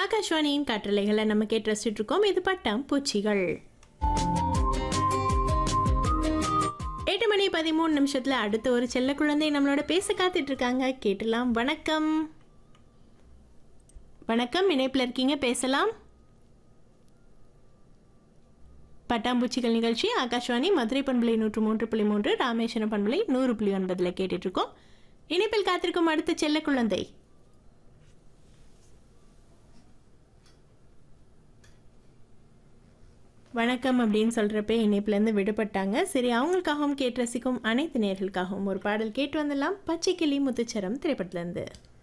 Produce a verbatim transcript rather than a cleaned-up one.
ஆகாஷ்வாணியின் கற்றலைகளை நம்ம கேட்டு ரசிச்சுட்டு இருக்கோம். இது பட்டம் பூச்சிகள். எட்டு மணி பதிமூணு நிமிஷத்துல அடுத்த ஒரு செல்ல குழந்தை நம்மளோட பேச காத்துட்டு இருக்காங்க. கேட்டலாம். வணக்கம். வணக்கம், இணைப்பில் இருக்கீங்க, பேசலாம். பட்டாம்பூச்சிகள் நிகழ்ச்சி ஆகாஷ்வாணி மதுரை பண்பலை நூற்று மூன்று புள்ளி மூன்று, ராமேஸ்வரம் பண்பலை நூறு புள்ளி ஒன்பதுல கேட்டுட்டு இருக்கோம். இணைப்பில் காத்திருக்கும் அடுத்த செல்ல குழந்தை வணக்கம் அப்படின்னு சொல்றப்ப இணைப்புலேருந்து விடுபட்டாங்க. சரி, அவங்களுக்காகவும் கேட்டு ரசிக்கும் அனைத்து நேயர்களுக்காகவும் ஒரு பாடல் கேட்டு வந்துடலாம். பச்சை கிளி முத்துச்சரம் திரைப்படத்திலேருந்து.